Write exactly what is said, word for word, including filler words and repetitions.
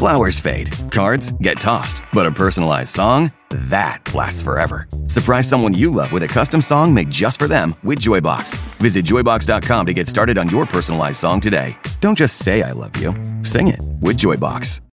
Flowers fade, cards get tossed, but a personalized song? That lasts forever. Surprise someone you love with a custom song made just for them with Joybox. Visit joy box dot com to get started on your personalized song today. Don't just say I love you. Sing it with Joybox.